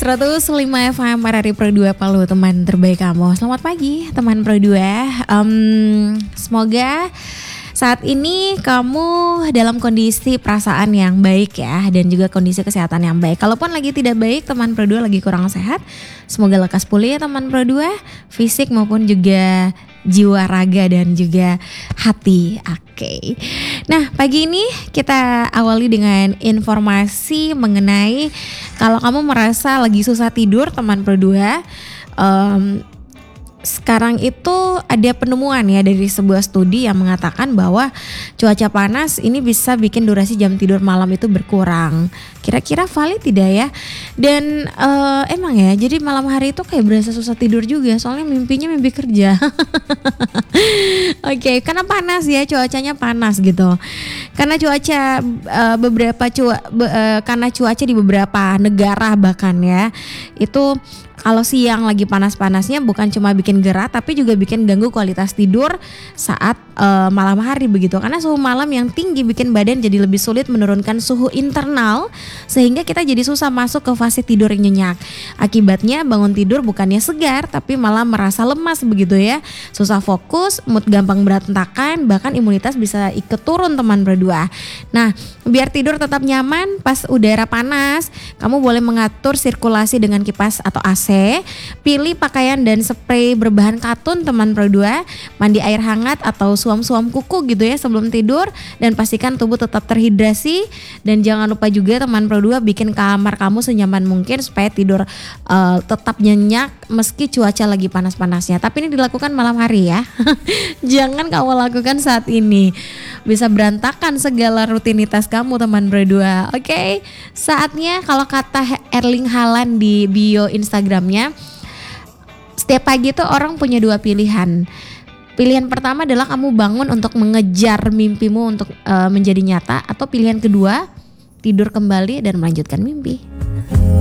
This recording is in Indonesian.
105 FM RRI Pro 2 Palu, teman terbaik kamu. Selamat pagi teman Pro 2. Semoga saat ini kamu dalam kondisi perasaan yang baik ya, dan juga kondisi kesehatan yang baik. Kalaupun lagi tidak baik, teman Pro 2 lagi kurang sehat, semoga lekas pulih ya teman Pro 2, fisik maupun juga jiwa, raga dan juga hati. Oke. Nah, pagi ini kita awali dengan informasi mengenai kalau kamu merasa lagi susah tidur teman Pro 2, sekarang itu ada penemuan ya dari sebuah studi yang mengatakan bahwa cuaca panas ini bisa bikin durasi jam tidur malam itu berkurang. Kira-kira valid tidak ya? Dan emang ya, jadi malam hari itu kayak berasa susah tidur juga, soalnya mimpinya mimpi kerja. Oke, karena panas ya, cuacanya panas gitu. Karena cuaca karena cuaca di beberapa negara bahkan ya, itu kalau siang lagi panas-panasnya bukan cuma bikin gerah tapi juga bikin ganggu kualitas tidur saat malam hari begitu. Karena suhu malam yang tinggi bikin badan jadi lebih sulit menurunkan suhu internal sehingga kita jadi susah masuk ke fase tidur yang nyenyak. Akibatnya bangun tidur bukannya segar tapi malah merasa lemas begitu ya. Susah fokus, mood gampang berantakan, bahkan imunitas bisa ikut turun teman berdua. Nah, biar tidur tetap nyaman pas udara panas, kamu boleh mengatur sirkulasi dengan kipas atau AC. Pilih pakaian dan spray berbahan katun teman Pro 2, mandi air hangat atau suam-suam kuku gitu ya sebelum tidur, dan pastikan tubuh tetap terhidrasi. Dan jangan lupa juga teman Pro 2 bikin kamar kamu senyaman mungkin supaya tidur tetap nyenyak meski cuaca lagi panas-panasnya. Tapi ini dilakukan malam hari ya. Jangan kamu lakukan saat ini, bisa berantakan segala rutinitas kamu teman Pro 2. Oke, saatnya kalau kata Erling Haaland di bio Instagramnya, setiap pagi tuh orang punya dua pilihan. Pilihan pertama adalah kamu bangun untuk mengejar mimpimu untuk menjadi nyata, atau pilihan kedua tidur kembali dan melanjutkan mimpi.